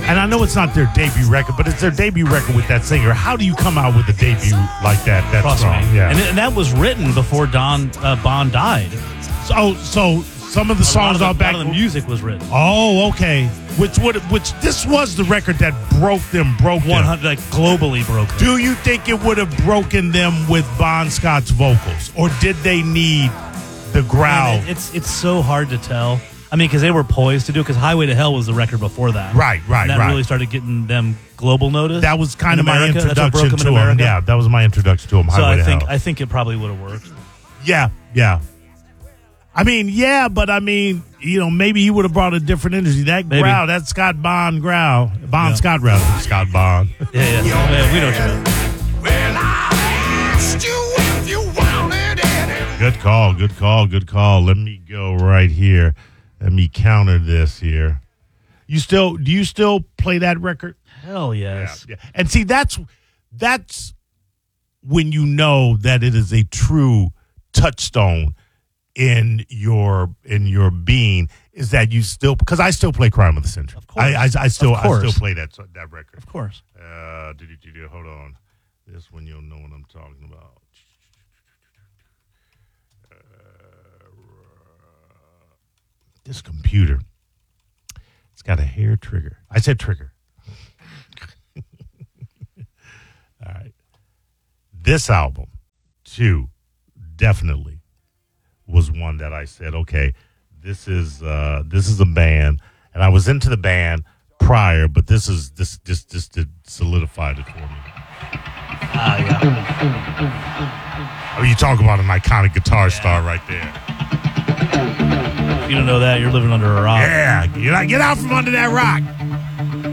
And I know it's not their debut record, but it's their debut record with that singer. How do you come out with a debut like that? That's strong. Yeah. And that was written before Bond died. So some of the songs are back. A lot of the music was written. Oh, okay. Which this was the record that broke them. Like globally broke them. Do you think it would have broken them with Bon Scott's vocals, or did they need the growl? It's so hard to tell. I mean, because they were poised to do it, because Highway to Hell was the record before that. Right. And that really started getting them global notice. That was kind of my introduction to them. Yeah, that was my introduction to them. So I think it probably would have worked. Yeah. I mean, maybe he would have brought a different energy. That growl, that Scott Bond growl. Scott, rather. Scott Bond. Yeah. We know what you mean. Well, I asked you if you wanted it. Good call. Let me go right here. Let me counter this here. Do you still play that record? Hell yes. Yeah. And see, that's when you know that it is a true touchstone in your being, is that you still, because I still play Crime of the Century. Of course. I still play that record. Of course. Hold on. This one you'll know what I'm talking about. This computer, it's got a hair trigger. I said trigger. All right. This album, too, definitely was one that I said, okay, this is a band, and I was into the band prior, but this did solidified it for me. Yeah. I mean, you talk about an iconic guitar star right there. If you don't know that, you're living under a rock. Yeah, get out from under that rock.